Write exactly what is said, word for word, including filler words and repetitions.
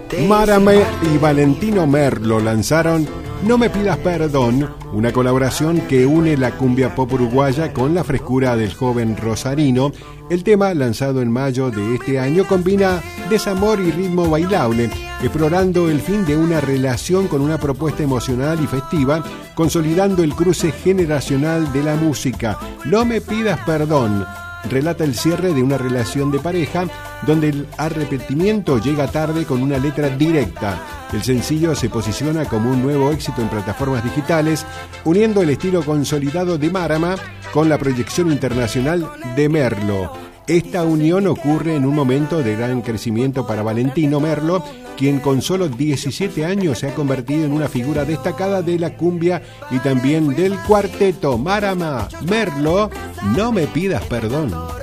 Marama y Valentino Merlo lanzaron No me pidas perdón, una colaboración que une la cumbia pop uruguaya con la frescura del joven rosarino. El tema, lanzado en mayo de este año, combina desamor y ritmo bailable, explorando el fin de una relación con una propuesta emocional y festiva, consolidando el cruce generacional de la música. No me pidas perdón relata el cierre de una relación de pareja donde el arrepentimiento llega tarde con una letra directa. El sencillo se posiciona como un nuevo éxito en plataformas digitales, uniendo el estilo consolidado de Marama con la proyección internacional de Merlo. Esta unión ocurre en un momento de gran crecimiento para Valentino Merlo, quien con solo diecisiete años se ha convertido en una figura destacada de la cumbia y también del cuarteto. Marama, Merlo, no me pidas perdón.